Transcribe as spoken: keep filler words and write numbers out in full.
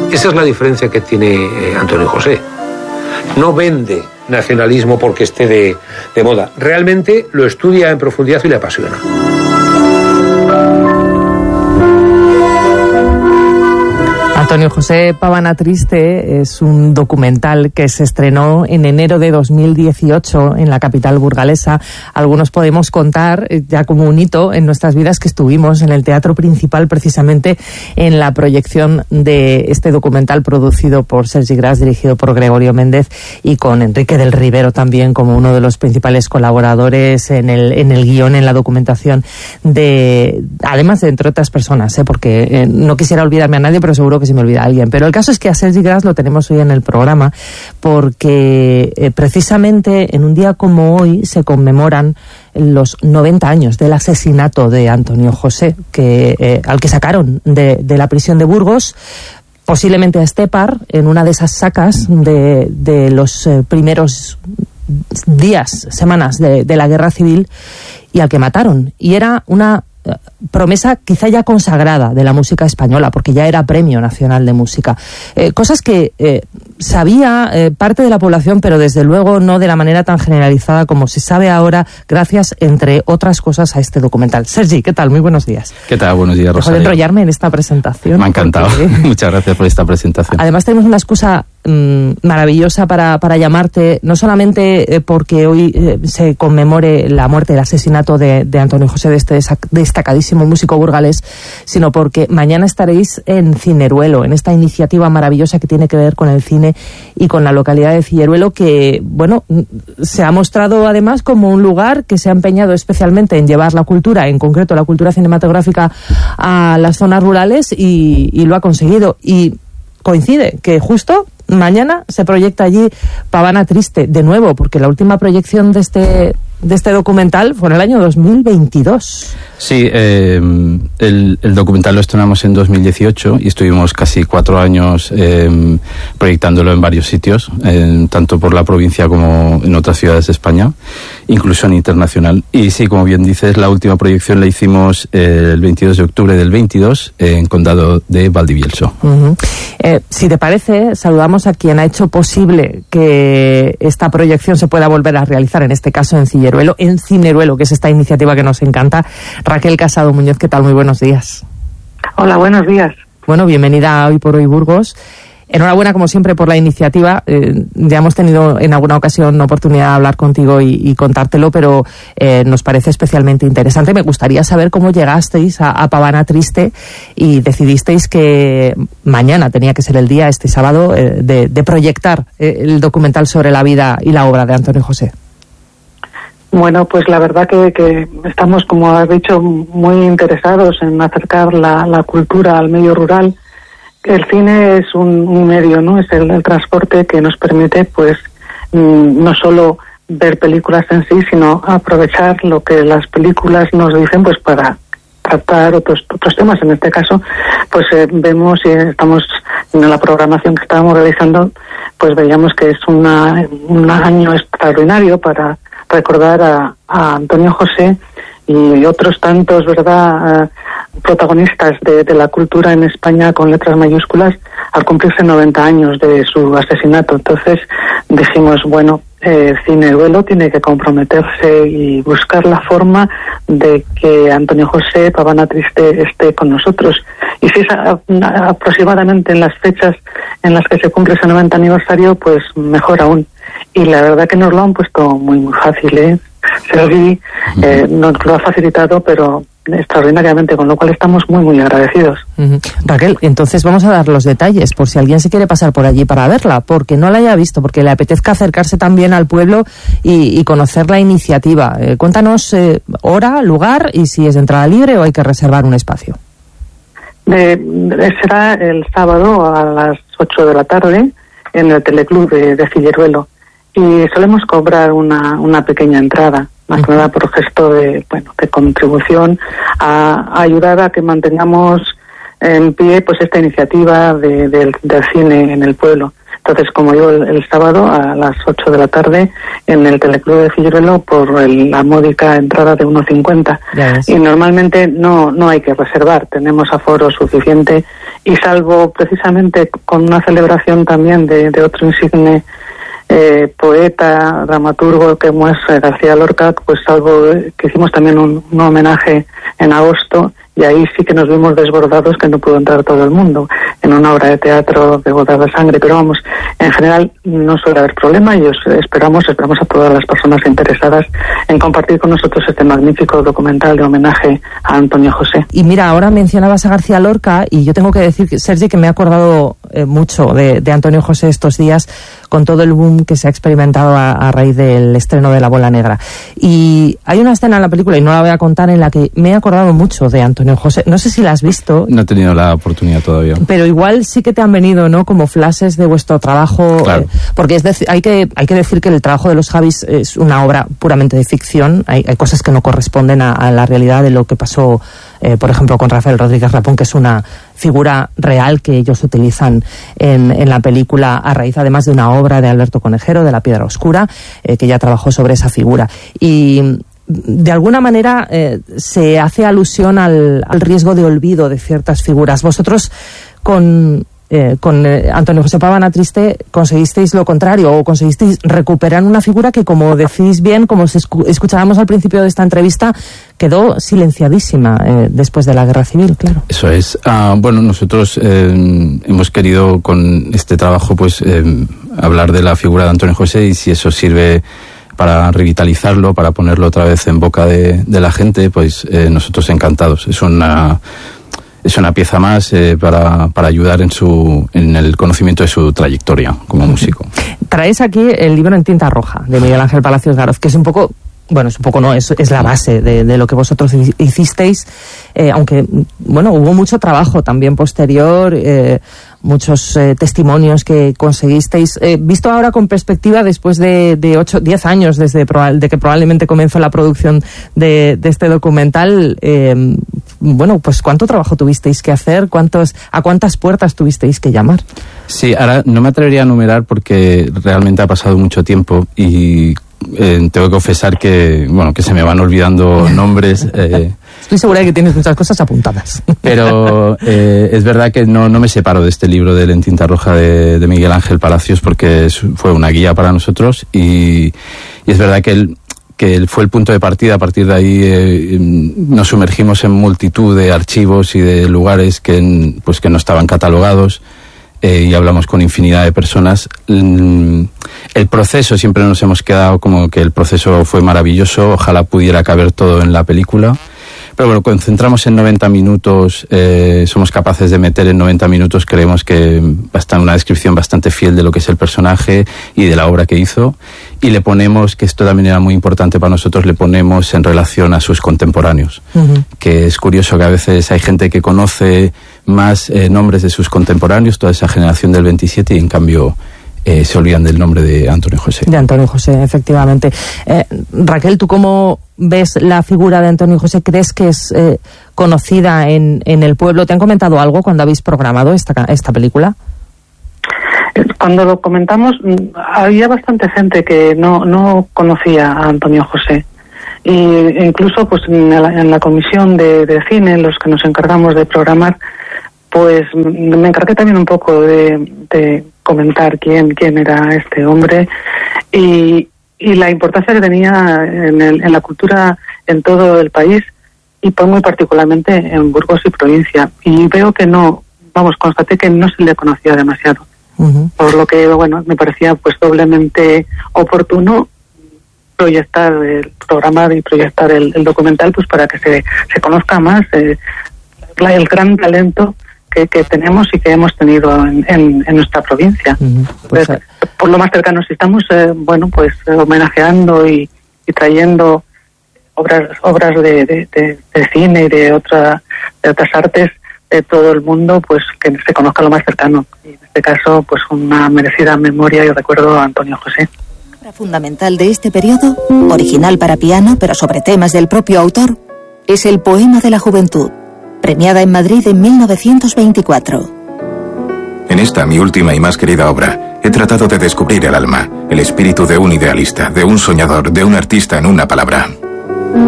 Esa es la diferencia que tiene eh, Antonio José. No vende nacionalismo porque esté de, de moda. Realmente lo estudia en profundidad y le apasiona. Antonio José Pavana Triste es un documental que se estrenó en enero de dos mil dieciocho en la capital burgalesa. Algunos podemos contar ya como un hito en nuestras vidas que estuvimos en el Teatro Principal precisamente en la proyección de este documental producido por Sergi Gras, dirigido por Gregorio Méndez y con Enrique del Rivero también como uno de los principales colaboradores en el, en el guión, en la documentación de, además de entre otras personas, ¿eh? porque eh, no quisiera olvidarme a nadie, pero seguro que si me olvida alguien. Pero el caso es que a Sergi Gras lo tenemos hoy en el programa porque eh, precisamente en un día como hoy se conmemoran los noventa años del asesinato de Antonio José, que eh, al que sacaron de, de la prisión de Burgos, posiblemente a Estepar, en una de esas sacas de, de los eh, primeros días, semanas de, de la guerra civil, y al que mataron. Y era una promesa quizá ya consagrada de la música española, porque ya era Premio Nacional de Música. Eh, cosas que eh, sabía eh, parte de la población, pero desde luego no de la manera tan generalizada como se sabe ahora, gracias, entre otras cosas, a este documental. Sergi, ¿qué tal? Muy buenos días. ¿Qué tal? Buenos días, Rosario. Dejo de enrollarme en esta presentación. Me ha encantado. Porque... Muchas gracias por esta presentación. Además tenemos una excusa mmm, maravillosa para, para llamarte, no solamente eh, porque hoy eh, se conmemore la muerte, el asesinato de, de Antonio José, de este destacadísimo músico burgalés, sino porque mañana estaréis en Cineruelo, en esta iniciativa maravillosa que tiene que ver con el cine y con la localidad de Cineruelo, que, bueno, se ha mostrado además como un lugar que se ha empeñado especialmente en llevar la cultura, en concreto la cultura cinematográfica, a las zonas rurales y, y lo ha conseguido. Y coincide que justo mañana se proyecta allí Pavana Triste, de nuevo, porque la última proyección de este de este documental fue en el año dos mil veintidós. Sí, eh, el, el documental lo estrenamos en dos mil dieciocho y estuvimos casi cuatro años eh, proyectándolo en varios sitios, eh, tanto por la provincia como en otras ciudades de España, incluso en internacional. Y sí, como bien dices, la última proyección la hicimos eh, el veintidós de octubre del veintidós eh, en Condado de Valdivielso. Uh-huh. Eh, si te parece, saludamos a quien ha hecho posible que esta proyección se pueda volver a realizar, en este caso en Cineruelo, en Cineruelo, que es esta iniciativa que nos encanta. Raquel Casado Muñoz, ¿qué tal? Muy buenos días. Hola, buenos días. Bueno, bienvenida a Hoy por Hoy Burgos. Enhorabuena, como siempre, por la iniciativa. Eh, ya hemos tenido en alguna ocasión oportunidad de hablar contigo y, y contártelo, pero eh, nos parece especialmente interesante. Me gustaría saber cómo llegasteis a, a Pavana Triste y decidisteis que mañana tenía que ser el día, este sábado, eh, de, de proyectar eh, el documental sobre la vida y la obra de Antonio José. Bueno, pues la verdad que, que estamos, como has dicho, muy interesados en acercar la, la cultura al medio rural. El cine es un, un medio, ¿no? Es el, el transporte que nos permite, pues, mmm, no solo ver películas en sí, sino aprovechar lo que las películas nos dicen, pues, para tratar otros otros temas. En este caso, pues, eh, vemos y estamos en la programación que estábamos realizando, pues veíamos que es una, un año extraordinario para recordar a, a Antonio José y otros tantos, ¿verdad?, uh, protagonistas de, de la cultura en España con letras mayúsculas al cumplirse noventa años de su asesinato. Entonces dijimos, bueno, eh, Cineruelo tiene que comprometerse y buscar la forma de que Antonio José Pavana Triste esté con nosotros. Y si es a, a, aproximadamente en las fechas en las que se cumple ese noventa aniversario, pues mejor aún. Y la verdad que nos lo han puesto muy, muy fácil, ¿eh? Sergi eh, nos lo ha facilitado, pero extraordinariamente, con lo cual estamos muy, muy agradecidos. Uh-huh. Raquel, entonces vamos a dar los detalles, por si alguien se quiere pasar por allí para verla, porque no la haya visto, porque le apetezca acercarse también al pueblo y, y conocer la iniciativa. Eh, cuéntanos eh, hora, lugar y si es de entrada libre o hay que reservar un espacio. De, de, será el sábado a las ocho de la tarde en el Teleclub de, de Cineruelo. Y solemos cobrar una, una pequeña entrada, más que nada por gesto de, bueno, de contribución a, a ayudar a que mantengamos en pie, pues, esta iniciativa de, de, del cine en el pueblo. Entonces, como digo, el, el sábado a las ocho de la tarde en el Teleclub de Cineruelo por el, la módica entrada de uno cincuenta. Y normalmente no no hay que reservar, tenemos aforo suficiente y salvo precisamente con una celebración también de, de otro insigne eh, poeta, dramaturgo que es García Lorca, pues salvo que hicimos también un, un homenaje en agosto, y ahí sí que nos vimos desbordados, que no pudo entrar todo el mundo en una obra de teatro de bodas de sangre, pero vamos, en general no suele haber problema y os esperamos, esperamos a todas las personas interesadas en compartir con nosotros este magnífico documental de homenaje a Antonio José. Y mira, ahora mencionabas a García Lorca y yo tengo que decir, Sergi, que me he acordado eh, mucho de, de Antonio José estos días con todo el boom que se ha experimentado a, a raíz del estreno de La Bola Negra. Y hay una escena en la película, y no la voy a contar, en la que me he acordado mucho de Antonio José. No sé si la has visto. No he tenido la oportunidad todavía. Pero igual sí que te han venido, ¿no?, como flashes de vuestro trabajo. Claro. Eh, porque es decir, hay que hay que decir que el trabajo de los Javis es una obra puramente de ficción. Hay, hay cosas que no corresponden a, a la realidad de lo que pasó, eh, por ejemplo, con Rafael Rodríguez Rapón, que es una figura real que ellos utilizan en, en la película a raíz además de una obra de Alberto Conejero, de La Piedra Oscura, eh, que ya trabajó sobre esa figura. Y de alguna manera eh, se hace alusión al, al riesgo de olvido de ciertas figuras. Vosotros con... Eh, con eh, Antonio José Pavana Triste conseguisteis lo contrario, o conseguisteis recuperar una figura que, como decís bien, como se escu escuchábamos al principio de esta entrevista, quedó silenciadísima eh, después de la Guerra Civil, claro. Eso es. Ah, bueno, nosotros eh, hemos querido con este trabajo pues eh, hablar de la figura de Antonio José, y si eso sirve para revitalizarlo, para ponerlo otra vez en boca de, de la gente, pues eh, nosotros encantados. Es una... Es una pieza más eh, para, para ayudar en su en el conocimiento de su trayectoria como músico. Traes aquí el libro En tinta roja, de Miguel Ángel Palacios Garoz, que es un poco... Bueno, es un poco no, es, es la base de, de lo que vosotros hicisteis, eh, aunque, bueno, hubo mucho trabajo también posterior, eh, muchos eh, testimonios que conseguisteis. Eh, visto ahora con perspectiva, después de, de ocho, diez años desde de que probablemente comenzó la producción de, de este documental, eh, bueno, pues ¿cuánto trabajo tuvisteis que hacer? ¿Cuántos, a cuántas puertas tuvisteis que llamar? Sí, ahora no me atrevería a enumerar porque realmente ha pasado mucho tiempo y... Eh, tengo que confesar que, bueno, que se me van olvidando nombres. Eh, Estoy segura de que tienes muchas cosas apuntadas. Pero eh, es verdad que no, no me separo de este libro de En tinta roja de, de Miguel Ángel Palacios, porque es, fue una guía para nosotros y, y es verdad que él, que él fue el punto de partida. A partir de ahí eh, nos sumergimos en multitud de archivos y de lugares que, pues, que no estaban catalogados. Eh, y hablamos con infinidad de personas. El proceso, siempre nos hemos quedado como que el proceso fue maravilloso, ojalá pudiera caber todo en la película, pero bueno, concentramos en noventa minutos, eh, somos capaces de meter en noventa minutos, creemos que basta una descripción bastante fiel de lo que es el personaje y de la obra que hizo, y le ponemos, que esto también era muy importante para nosotros, le ponemos en relación a sus contemporáneos, uh-huh. que es curioso que a veces hay gente que conoce más eh, nombres de sus contemporáneos, toda esa generación del veintisiete, y en cambio eh, se olvidan del nombre de Antonio José. De Antonio José, efectivamente. Eh, Raquel, ¿tú cómo ves la figura de Antonio José? ¿Crees que es eh, conocida en, en el pueblo? ¿Te han comentado algo cuando habéis programado esta, esta película? Cuando lo comentamos, había bastante gente que no, no conocía a Antonio José. Y incluso pues en la, en la comisión de, de cine, los que nos encargamos de programar, pues me encargué también un poco de, de comentar quién quién era este hombre y, y la importancia que tenía en, el, en la cultura en todo el país, y pues muy particularmente en Burgos y provincia. Y veo que no, vamos, constaté que no se le conocía demasiado. Uh-huh. Por lo que, bueno, me parecía pues doblemente oportuno proyectar el programar y proyectar el, el documental, pues para que se, se conozca más eh, el gran talento que, que tenemos y que hemos tenido en, en, en nuestra provincia. Uh-huh. Pues, pues, por lo más cercano, si estamos eh, bueno, pues eh, homenajeando y, y trayendo obras obras de, de, de, de cine y de otra de otras artes de todo el mundo, pues que se conozca lo más cercano. Y en este caso, pues una merecida memoria y recuerdo a Antonio José. La fundamental de este periodo, original para piano, pero sobre temas del propio autor, es el Poema de la Juventud, premiada en Madrid en mil novecientos veinticuatro. En esta, mi última y más querida obra, he tratado de descubrir el alma, el espíritu de un idealista, de un soñador, de un artista en una palabra.